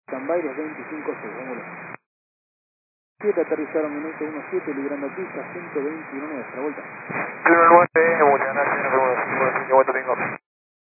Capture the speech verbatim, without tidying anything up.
Cambay dos veinticinco seis, vámonos. siete aterrizaron minuto uno siete, librando pista ciento veintiuno nuestra vuelta. Clima nueve,